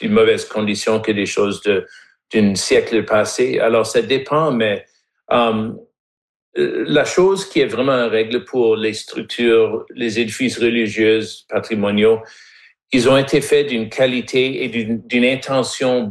de mauvaises conditions que des choses d'un siècle passé. Alors, ça dépend, mais la chose qui est vraiment en règle pour les structures, les édifices religieux patrimoniaux, ils ont été faits d'une qualité et d'une intention